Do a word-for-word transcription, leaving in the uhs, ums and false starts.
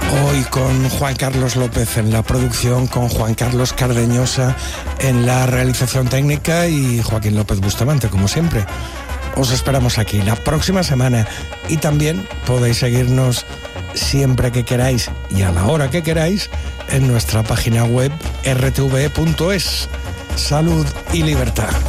Hoy con Juan Carlos López en la producción, con Juan Carlos Cardeñosa en la realización técnica y Joaquín López Bustamante, como siempre. Os esperamos aquí la próxima semana y también podéis seguirnos siempre que queráis y a la hora que queráis en nuestra página web erre te ve punto es. Salud y libertad.